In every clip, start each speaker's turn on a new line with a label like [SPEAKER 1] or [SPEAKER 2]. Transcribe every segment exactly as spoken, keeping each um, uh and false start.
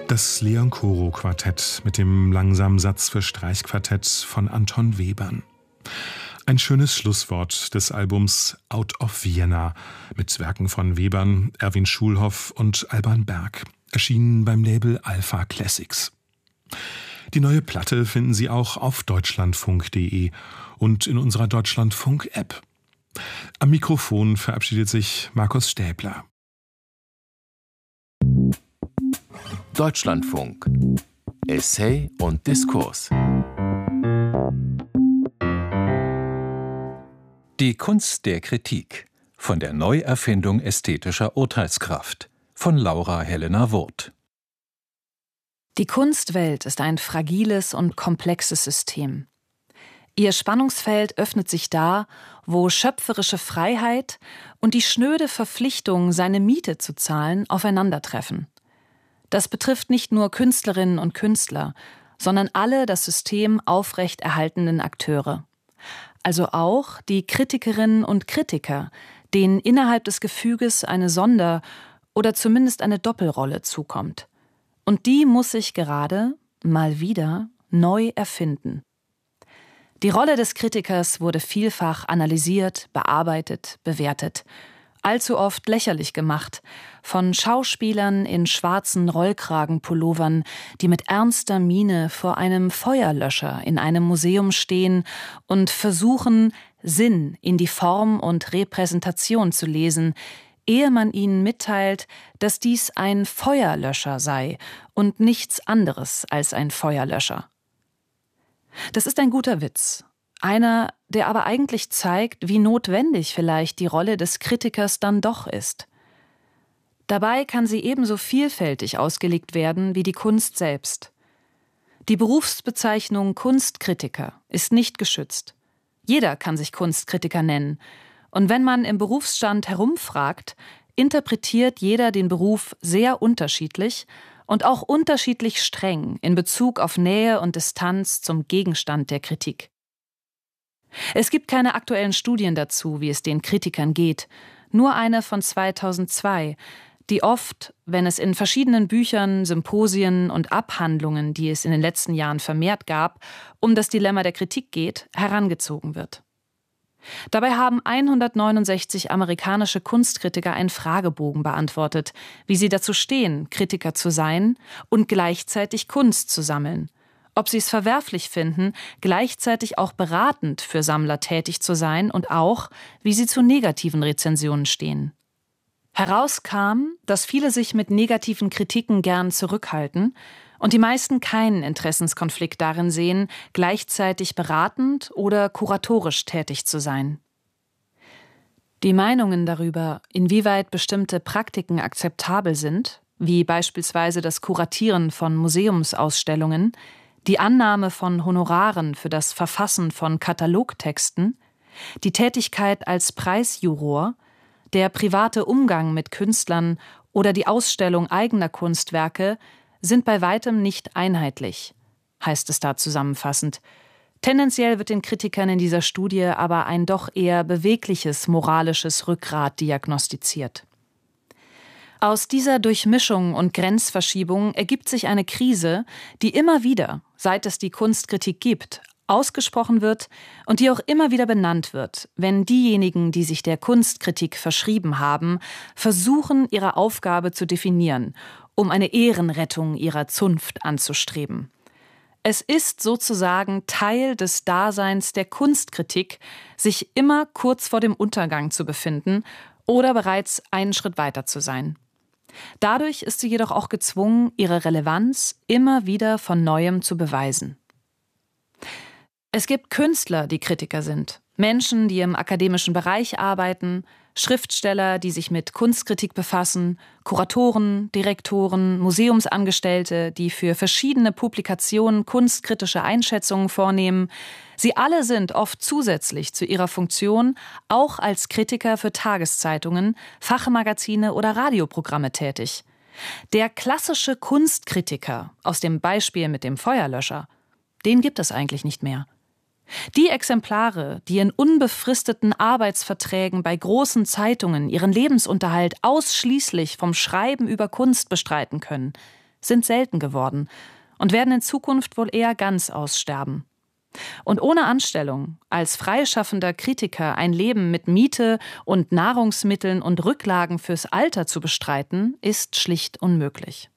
[SPEAKER 1] Das Leon-Koro-Quartett mit dem langsamen Satz für Streichquartett von Anton Webern. Ein schönes Schlusswort des Albums Out of Vienna mit Werken von Webern, Erwin Schulhoff und Alban Berg, erschienen beim Label Alpha Classics. Die neue Platte finden Sie auch auf deutschlandfunk punkt de und in unserer Deutschlandfunk-App. Am Mikrofon verabschiedet sich Markus Stäbler.
[SPEAKER 2] Deutschlandfunk. Essay und Diskurs. Die Kunst der Kritik. Von der Neuerfindung ästhetischer Urteilskraft. Von Laura Helena Wurth.
[SPEAKER 3] Die Kunstwelt ist ein fragiles und komplexes System. Ihr Spannungsfeld öffnet sich da, wo schöpferische Freiheit und die schnöde Verpflichtung, seine Miete zu zahlen, aufeinandertreffen. Das betrifft nicht nur Künstlerinnen und Künstler, sondern alle das System aufrechterhaltenden Akteure. Also auch die Kritikerinnen und Kritiker, denen innerhalb des Gefüges eine Sonder- oder zumindest eine Doppelrolle zukommt. Und die muss sich gerade, mal wieder, neu erfinden. Die Rolle des Kritikers wurde vielfach analysiert, bearbeitet, bewertet. Allzu oft lächerlich gemacht, von Schauspielern in schwarzen Rollkragenpullovern, die mit ernster Miene vor einem Feuerlöscher in einem Museum stehen und versuchen, Sinn in die Form und Repräsentation zu lesen, ehe man ihnen mitteilt, dass dies ein Feuerlöscher sei und nichts anderes als ein Feuerlöscher. Das ist ein guter Witz. Einer, der aber eigentlich zeigt, wie notwendig vielleicht die Rolle des Kritikers dann doch ist. Dabei kann sie ebenso vielfältig ausgelegt werden wie die Kunst selbst. Die Berufsbezeichnung Kunstkritiker ist nicht geschützt. Jeder kann sich Kunstkritiker nennen. Und wenn man im Berufsstand herumfragt, interpretiert jeder den Beruf sehr unterschiedlich und auch unterschiedlich streng in Bezug auf Nähe und Distanz zum Gegenstand der Kritik. Es gibt keine aktuellen Studien dazu, wie es den Kritikern geht, nur eine von zweitausendzwei, die oft, wenn es in verschiedenen Büchern, Symposien und Abhandlungen, die es in den letzten Jahren vermehrt gab, um das Dilemma der Kritik geht, herangezogen wird. Dabei haben hundertneunundsechzig amerikanische Kunstkritiker einen Fragebogen beantwortet, wie sie dazu stehen, Kritiker zu sein und gleichzeitig Kunst zu sammeln. Ob sie es verwerflich finden, gleichzeitig auch beratend für Sammler tätig zu sein und auch, wie sie zu negativen Rezensionen stehen. Herauskam, dass viele sich mit negativen Kritiken gern zurückhalten und die meisten keinen Interessenskonflikt darin sehen, gleichzeitig beratend oder kuratorisch tätig zu sein. Die Meinungen darüber, inwieweit bestimmte Praktiken akzeptabel sind, wie beispielsweise das Kuratieren von Museumsausstellungen, die Annahme von Honoraren für das Verfassen von Katalogtexten, die Tätigkeit als Preisjuror, der private Umgang mit Künstlern oder die Ausstellung eigener Kunstwerke sind bei weitem nicht einheitlich, heißt es da zusammenfassend. Tendenziell wird den Kritikern in dieser Studie aber ein doch eher bewegliches moralisches Rückgrat diagnostiziert. Aus dieser Durchmischung und Grenzverschiebung ergibt sich eine Krise, die immer wieder, seit es die Kunstkritik gibt, ausgesprochen wird und die auch immer wieder benannt wird, wenn diejenigen, die sich der Kunstkritik verschrieben haben, versuchen, ihre Aufgabe zu definieren, um eine Ehrenrettung ihrer Zunft anzustreben. Es ist sozusagen Teil des Daseins der Kunstkritik, sich immer kurz vor dem Untergang zu befinden oder bereits einen Schritt weiter zu sein. Dadurch ist sie jedoch auch gezwungen, ihre Relevanz immer wieder von Neuem zu beweisen. Es gibt Künstler, die Kritiker sind, Menschen, die im akademischen Bereich arbeiten, Schriftsteller, die sich mit Kunstkritik befassen, Kuratoren, Direktoren, Museumsangestellte, die für verschiedene Publikationen kunstkritische Einschätzungen vornehmen. Sie alle sind oft zusätzlich zu ihrer Funktion auch als Kritiker für Tageszeitungen, Fachmagazine oder Radioprogramme tätig. Der klassische Kunstkritiker aus dem Beispiel mit dem Feuerlöscher, den gibt es eigentlich nicht mehr. Die Exemplare, die in unbefristeten Arbeitsverträgen bei großen Zeitungen ihren Lebensunterhalt ausschließlich vom Schreiben über Kunst bestreiten können, sind selten geworden und werden in Zukunft wohl eher ganz aussterben. Und ohne Anstellung, als freischaffender Kritiker ein Leben mit Miete und Nahrungsmitteln und Rücklagen fürs Alter zu bestreiten, ist schlicht unmöglich.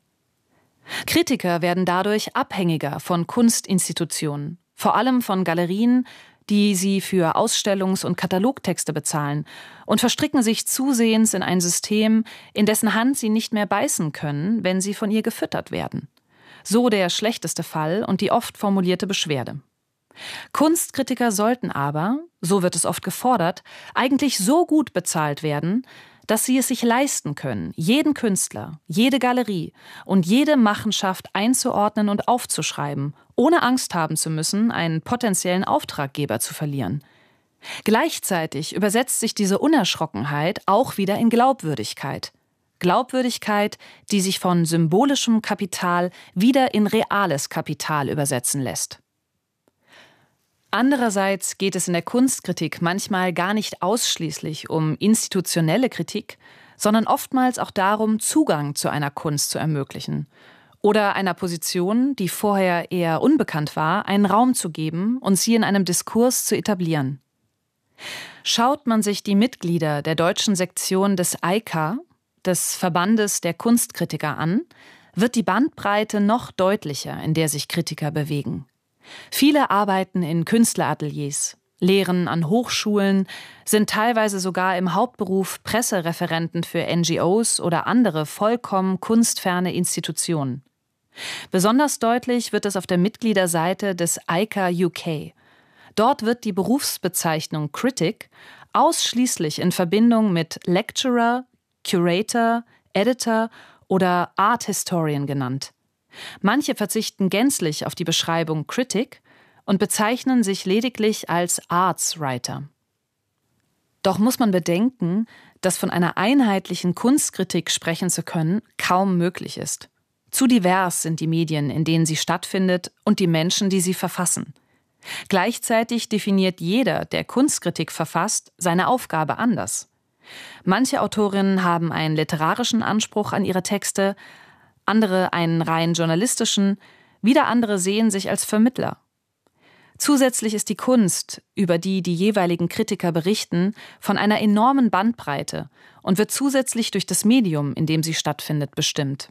[SPEAKER 3] Kritiker werden dadurch abhängiger von Kunstinstitutionen, vor allem von Galerien, die sie für Ausstellungs- und Katalogtexte bezahlen, und verstricken sich zusehends in ein System, in dessen Hand sie nicht mehr beißen können, wenn sie von ihr gefüttert werden. So der schlechteste Fall und die oft formulierte Beschwerde. Kunstkritiker sollten aber, so wird es oft gefordert, eigentlich so gut bezahlt werden, dass sie es sich leisten können, jeden Künstler, jede Galerie und jede Machenschaft einzuordnen und aufzuschreiben, ohne Angst haben zu müssen, einen potenziellen Auftraggeber zu verlieren. Gleichzeitig übersetzt sich diese Unerschrockenheit auch wieder in Glaubwürdigkeit. Glaubwürdigkeit, die sich von symbolischem Kapital wieder in reales Kapital übersetzen lässt. Andererseits geht es in der Kunstkritik manchmal gar nicht ausschließlich um institutionelle Kritik, sondern oftmals auch darum, Zugang zu einer Kunst zu ermöglichen oder einer Position, die vorher eher unbekannt war, einen Raum zu geben und sie in einem Diskurs zu etablieren. Schaut man sich die Mitglieder der deutschen Sektion des E I K A, des Verbandes der Kunstkritiker, an, wird die Bandbreite noch deutlicher, in der sich Kritiker bewegen. Viele arbeiten in Künstlerateliers, lehren an Hochschulen, sind teilweise sogar im Hauptberuf Pressereferenten für N G Os oder andere vollkommen kunstferne Institutionen. Besonders deutlich wird es auf der Mitgliederseite des E I K A U K. Dort wird die Berufsbezeichnung Critic ausschließlich in Verbindung mit Lecturer, Curator, Editor oder Art Historian genannt. Manche verzichten gänzlich auf die Beschreibung Critic und bezeichnen sich lediglich als Arts Writer. Doch muss man bedenken, dass von einer einheitlichen Kunstkritik sprechen zu können kaum möglich ist. Zu divers sind die Medien, in denen sie stattfindet, und die Menschen, die sie verfassen. Gleichzeitig definiert jeder, der Kunstkritik verfasst, seine Aufgabe anders. Manche Autorinnen haben einen literarischen Anspruch an ihre Texte, andere einen rein journalistischen, wieder andere sehen sich als Vermittler. Zusätzlich ist die Kunst, über die die jeweiligen Kritiker berichten, von einer enormen Bandbreite und wird zusätzlich durch das Medium, in dem sie stattfindet, bestimmt.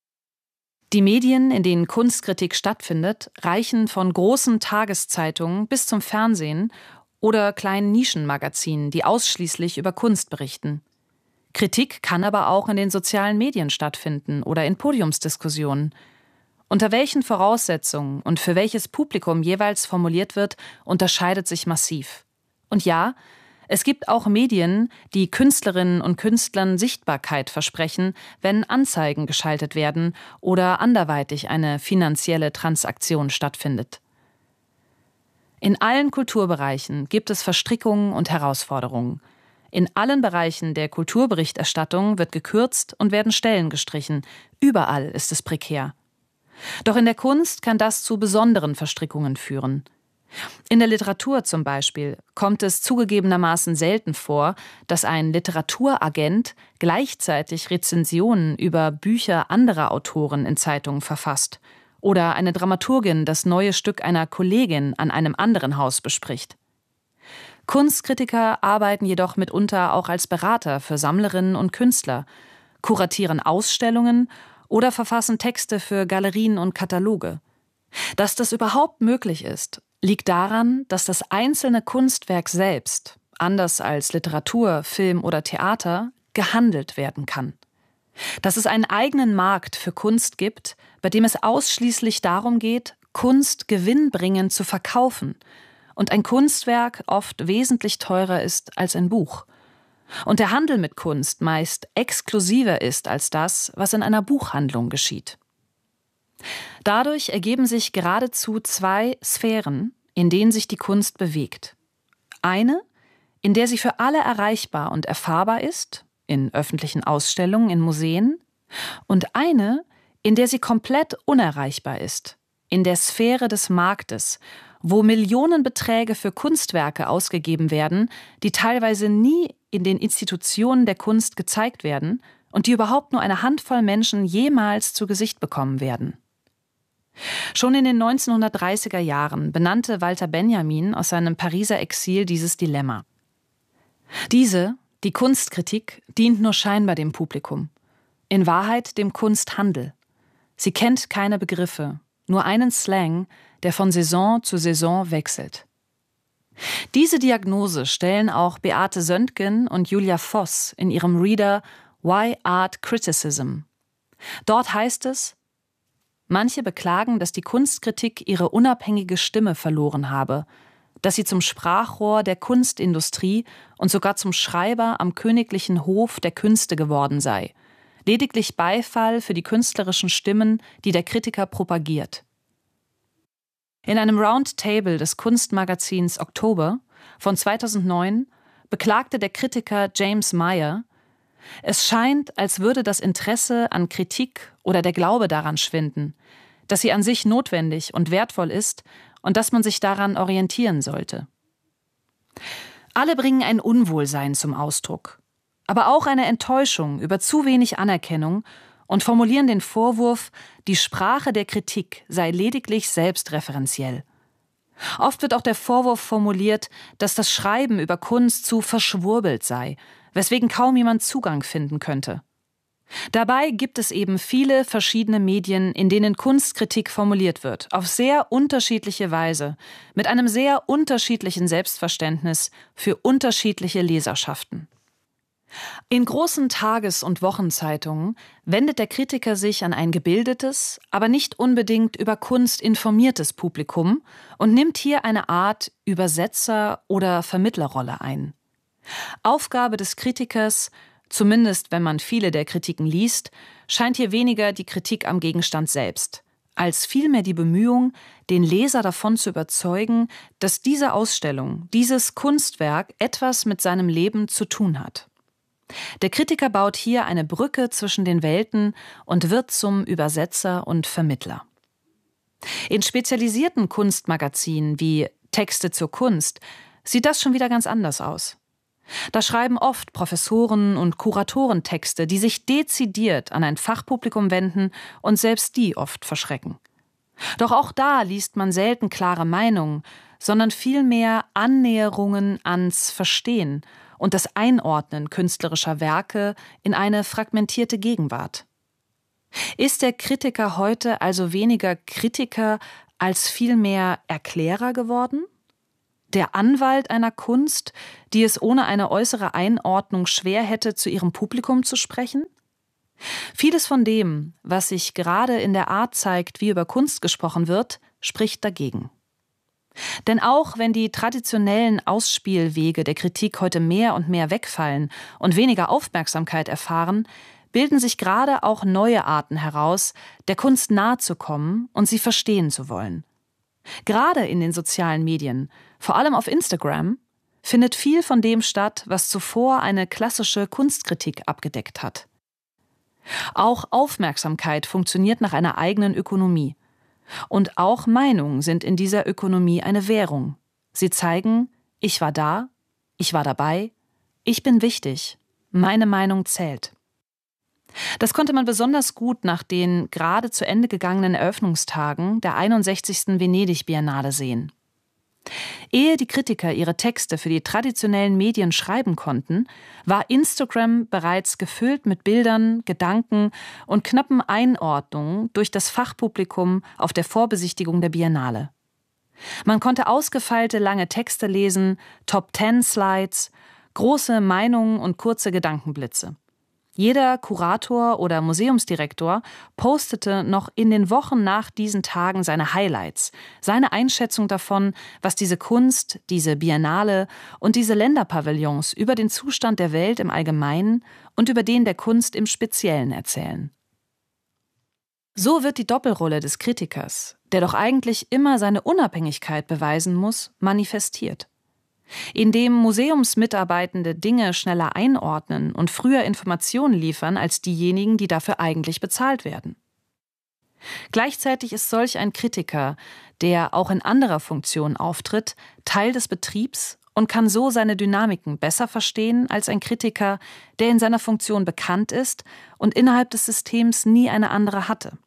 [SPEAKER 3] Die Medien, in denen Kunstkritik stattfindet, reichen von großen Tageszeitungen bis zum Fernsehen oder kleinen Nischenmagazinen, die ausschließlich über Kunst berichten. Kritik kann aber auch in den sozialen Medien stattfinden oder in Podiumsdiskussionen. Unter welchen Voraussetzungen und für welches Publikum jeweils formuliert wird, unterscheidet sich massiv. Und ja, es gibt auch Medien, die Künstlerinnen und Künstlern Sichtbarkeit versprechen, wenn Anzeigen geschaltet werden oder anderweitig eine finanzielle Transaktion stattfindet. In allen Kulturbereichen gibt es Verstrickungen und Herausforderungen. In allen Bereichen der Kulturberichterstattung wird gekürzt und werden Stellen gestrichen. Überall ist es prekär. Doch in der Kunst kann das zu besonderen Verstrickungen führen. In der Literatur zum Beispiel kommt es zugegebenermaßen selten vor, dass ein Literaturagent gleichzeitig Rezensionen über Bücher anderer Autoren in Zeitungen verfasst oder eine Dramaturgin das neue Stück einer Kollegin an einem anderen Haus bespricht. Kunstkritiker arbeiten jedoch mitunter auch als Berater für Sammlerinnen und Künstler, kuratieren Ausstellungen oder verfassen Texte für Galerien und Kataloge. Dass das überhaupt möglich ist, liegt daran, dass das einzelne Kunstwerk selbst, anders als Literatur, Film oder Theater, gehandelt werden kann. Dass es einen eigenen Markt für Kunst gibt, bei dem es ausschließlich darum geht, Kunst gewinnbringend zu verkaufen, und ein Kunstwerk oft wesentlich teurer ist als ein Buch. Und der Handel mit Kunst meist exklusiver ist als das, was in einer Buchhandlung geschieht. Dadurch ergeben sich geradezu zwei Sphären, in denen sich die Kunst bewegt. Eine, in der sie für alle erreichbar und erfahrbar ist, in öffentlichen Ausstellungen, in Museen, und eine, in der sie komplett unerreichbar ist, in der Sphäre des Marktes, wo Millionenbeträge für Kunstwerke ausgegeben werden, die teilweise nie in den Institutionen der Kunst gezeigt werden und die überhaupt nur eine Handvoll Menschen jemals zu Gesicht bekommen werden. Schon in den neunzehnhundertdreißiger Jahren benannte Walter Benjamin aus seinem Pariser Exil dieses Dilemma. Diese, die Kunstkritik, dient nur scheinbar dem Publikum, in Wahrheit dem Kunsthandel. Sie kennt keine Begriffe, nur einen Slang, der von Saison zu Saison wechselt. Diese Diagnose stellen auch Beate Söntgen und Julia Voss in ihrem Reader Why Art Criticism. Dort heißt es: Manche beklagen, dass die Kunstkritik ihre unabhängige Stimme verloren habe, dass sie zum Sprachrohr der Kunstindustrie und sogar zum Schreiber am königlichen Hof der Künste geworden sei, lediglich Beifall für die künstlerischen Stimmen, die der Kritiker propagiert. In einem Roundtable des Kunstmagazins Oktober von zweitausendneun beklagte der Kritiker James Meyer: Es scheint, als würde das Interesse an Kritik oder der Glaube daran schwinden, dass sie an sich notwendig und wertvoll ist und dass man sich daran orientieren sollte. Alle bringen ein Unwohlsein zum Ausdruck, aber auch eine Enttäuschung über zu wenig Anerkennung und formulieren den Vorwurf, die Sprache der Kritik sei lediglich selbstreferenziell. Oft wird auch der Vorwurf formuliert, dass das Schreiben über Kunst zu verschwurbelt sei, weswegen kaum jemand Zugang finden könnte. Dabei gibt es eben viele verschiedene Medien, in denen Kunstkritik formuliert wird, auf sehr unterschiedliche Weise, mit einem sehr unterschiedlichen Selbstverständnis für unterschiedliche Leserschaften. In großen Tages- und Wochenzeitungen wendet der Kritiker sich an ein gebildetes, aber nicht unbedingt über Kunst informiertes Publikum und nimmt hier eine Art Übersetzer- oder Vermittlerrolle ein. Aufgabe des Kritikers, zumindest wenn man viele der Kritiken liest, scheint hier weniger die Kritik am Gegenstand selbst, als vielmehr die Bemühung, den Leser davon zu überzeugen, dass diese Ausstellung, dieses Kunstwerk etwas mit seinem Leben zu tun hat. Der Kritiker baut hier eine Brücke zwischen den Welten und wird zum Übersetzer und Vermittler. In spezialisierten Kunstmagazinen wie Texte zur Kunst sieht das schon wieder ganz anders aus. Da schreiben oft Professoren und Kuratoren Texte, die sich dezidiert an ein Fachpublikum wenden und selbst die oft verschrecken. Doch auch da liest man selten klare Meinungen, sondern vielmehr Annäherungen ans Verstehen und das Einordnen künstlerischer Werke in eine fragmentierte Gegenwart. Ist der Kritiker heute also weniger Kritiker als vielmehr Erklärer geworden? Der Anwalt einer Kunst, die es ohne eine äußere Einordnung schwer hätte, zu ihrem Publikum zu sprechen? Vieles von dem, was sich gerade in der Art zeigt, wie über Kunst gesprochen wird, spricht dagegen. Denn auch wenn die traditionellen Ausspielwege der Kritik heute mehr und mehr wegfallen und weniger Aufmerksamkeit erfahren, bilden sich gerade auch neue Arten heraus, der Kunst nahe zu kommen und sie verstehen zu wollen. Gerade in den sozialen Medien, vor allem auf Instagram, findet viel von dem statt, was zuvor eine klassische Kunstkritik abgedeckt hat. Auch Aufmerksamkeit funktioniert nach einer eigenen Ökonomie. Und auch Meinungen sind in dieser Ökonomie eine Währung. Sie zeigen, ich war da, ich war dabei, ich bin wichtig, meine Meinung zählt. Das konnte man besonders gut nach den gerade zu Ende gegangenen Eröffnungstagen der einundsechzigsten Venedig-Biennale sehen. Ehe die Kritiker ihre Texte für die traditionellen Medien schreiben konnten, war Instagram bereits gefüllt mit Bildern, Gedanken und knappen Einordnungen durch das Fachpublikum auf der Vorbesichtigung der Biennale. Man konnte ausgefeilte lange Texte lesen, Top-Ten-Slides, große Meinungen und kurze Gedankenblitze. Jeder Kurator oder Museumsdirektor postete noch in den Wochen nach diesen Tagen seine Highlights, seine Einschätzung davon, was diese Kunst, diese Biennale und diese Länderpavillons über den Zustand der Welt im Allgemeinen und über den der Kunst im Speziellen erzählen. So wird die Doppelrolle des Kritikers, der doch eigentlich immer seine Unabhängigkeit beweisen muss, manifestiert. Indem Museumsmitarbeitende Dinge schneller einordnen und früher Informationen liefern als diejenigen, die dafür eigentlich bezahlt werden. Gleichzeitig ist solch ein Kritiker, der auch in anderer Funktion auftritt, Teil des Betriebs und kann so seine Dynamiken besser verstehen als ein Kritiker, der in seiner Funktion bekannt ist und innerhalb des Systems nie eine andere hatte.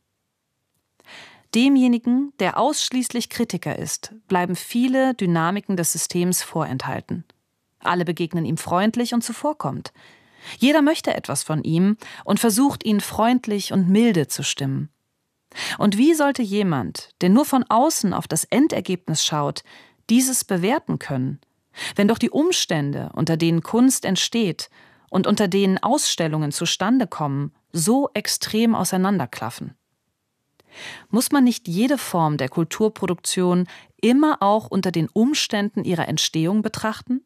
[SPEAKER 3] Demjenigen, der ausschließlich Kritiker ist, bleiben viele Dynamiken des Systems vorenthalten. Alle begegnen ihm freundlich und zuvorkommend. Jeder möchte etwas von ihm und versucht, ihn freundlich und milde zu stimmen. Und wie sollte jemand, der nur von außen auf das Endergebnis schaut, dieses bewerten können, wenn doch die Umstände, unter denen Kunst entsteht und unter denen Ausstellungen zustande kommen, so extrem auseinanderklaffen? Muss man nicht jede Form der Kulturproduktion immer auch unter den Umständen ihrer Entstehung betrachten?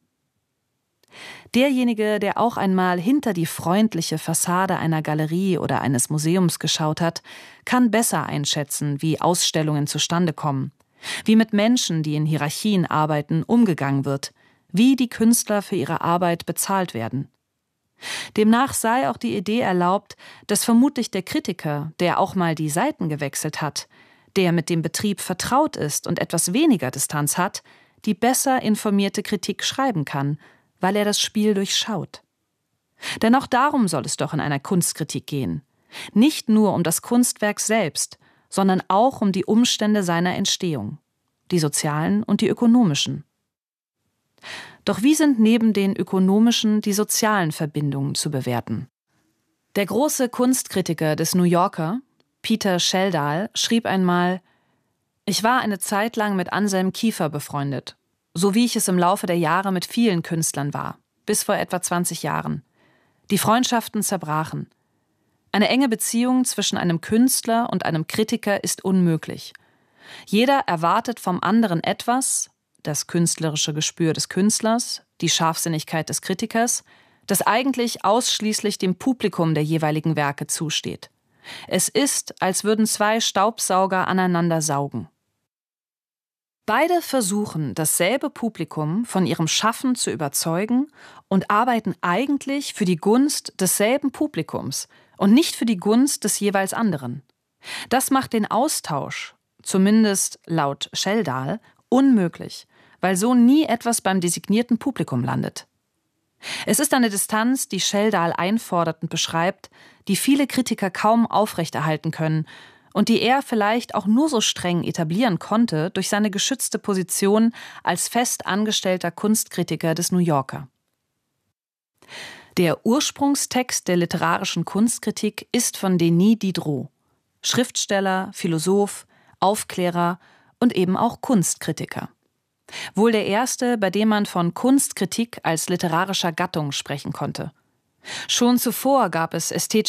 [SPEAKER 3] Derjenige, der auch einmal hinter die freundliche Fassade einer Galerie oder eines Museums geschaut hat, kann besser einschätzen, wie Ausstellungen zustande kommen, wie mit Menschen, die in Hierarchien arbeiten, umgegangen wird, wie die Künstler für ihre Arbeit bezahlt werden. Demnach sei auch die Idee erlaubt, dass vermutlich der Kritiker, der auch mal die Seiten gewechselt hat, der mit dem Betrieb vertraut ist und etwas weniger Distanz hat, die besser informierte Kritik schreiben kann, weil er das Spiel durchschaut. Denn auch darum soll es doch in einer Kunstkritik gehen. Nicht nur um das Kunstwerk selbst, sondern auch um die Umstände seiner Entstehung, die sozialen und die ökonomischen. Doch wie sind neben den ökonomischen die sozialen Verbindungen zu bewerten? Der große Kunstkritiker des New Yorker, Peter Schjeldahl, schrieb einmal: Ich war eine Zeit lang mit Anselm Kiefer befreundet, so wie ich es im Laufe der Jahre mit vielen Künstlern war, bis vor etwa zwanzig Jahren. Die Freundschaften zerbrachen. Eine enge Beziehung zwischen einem Künstler und einem Kritiker ist unmöglich. Jeder erwartet vom anderen etwas, das künstlerische Gespür des Künstlers, die Scharfsinnigkeit des Kritikers, das eigentlich ausschließlich dem Publikum der jeweiligen Werke zusteht. Es ist, als würden zwei Staubsauger aneinander saugen. Beide versuchen, dasselbe Publikum von ihrem Schaffen zu überzeugen und arbeiten eigentlich für die Gunst desselben Publikums und nicht für die Gunst des jeweils anderen. Das macht den Austausch, zumindest laut Schjeldahl, unmöglich, weil so nie etwas beim designierten Publikum landet. Es ist eine Distanz, die Schjeldahl einfordert und beschreibt, die viele Kritiker kaum aufrechterhalten können und die er vielleicht auch nur so streng etablieren konnte durch seine geschützte Position als fest angestellter Kunstkritiker des New Yorker. Der Ursprungstext der literarischen Kunstkritik ist von Denis Diderot, Schriftsteller, Philosoph, Aufklärer und eben auch Kunstkritiker. Wohl der erste, bei dem man von Kunstkritik als literarischer Gattung sprechen konnte. Schon zuvor gab es ästhetische